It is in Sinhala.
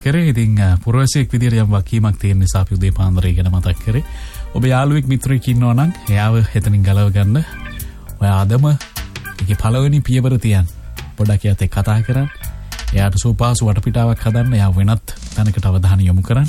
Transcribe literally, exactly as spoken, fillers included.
කරේ. ඉතින් පුරවැසියෙක් විදියට යම් වකීමක් තියෙන නිසා අපි උදේ පාන්දරේ ගැන මතක් කරේ. ඔබ යාළුවෙක් මිත්‍රයෙක් ඉන්නවා නම් එයාව හෙතනින් ගලව ගන්න. ඔයා අදම ඒකේ පළවෙනි පියවර තියන්. පොඩ්ඩක් එයාත් එක්ක කතා කරන්න. එයාට සූපාසු වටපිටාවක් හදන්න. එයා වෙනත් තැනකට අවධානය යොමු කරන්න.